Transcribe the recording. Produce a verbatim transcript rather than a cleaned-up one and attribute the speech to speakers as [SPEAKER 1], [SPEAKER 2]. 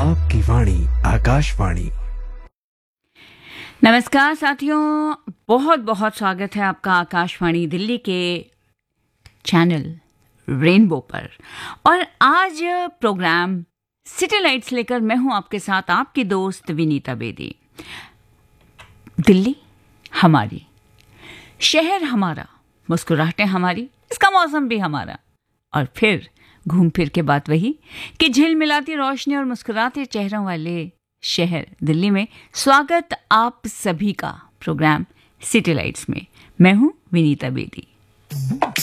[SPEAKER 1] आपकी वाणी आकाशवाणी।
[SPEAKER 2] नमस्कार साथियों, बहुत बहुत स्वागत है आपका आकाशवाणी दिल्ली के चैनल रेनबो पर। और आज प्रोग्राम सिटी लाइट्स लेकर मैं हूं आपके साथ, आपकी दोस्त विनीता बेदी। दिल्ली हमारी, शहर हमारा, मुस्कुराहटें हमारी, इसका मौसम भी हमारा। और फिर घूम फिर के बात वही कि झिलमिलाती रोशनी और मुस्कुराते चेहरों वाले शहर दिल्ली में स्वागत आप सभी का प्रोग्राम सिटी लाइट्स में। मैं हूं विनीता बेदी।